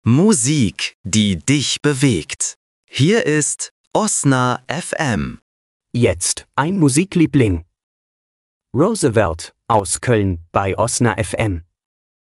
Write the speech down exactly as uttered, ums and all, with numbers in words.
Musik, die dich bewegt. Hier ist Osna F M. Jetzt ein Musikliebling. Roosevelt aus Köln bei Osna F M.